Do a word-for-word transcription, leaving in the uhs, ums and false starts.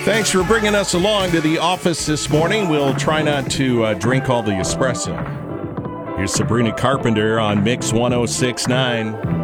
Thanks for bringing us along to the office this morning. We'll try not to uh, drink all the espresso. Here's Sabrina Carpenter on Mix one oh six point nine.